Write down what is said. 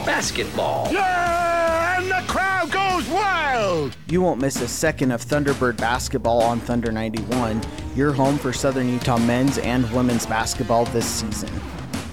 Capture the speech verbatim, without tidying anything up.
basketball. Yeah, and the crowd goes wild! You won't miss a second of Thunderbird basketball on Thunder ninety-one, your home for Southern Utah men's and women's basketball this season.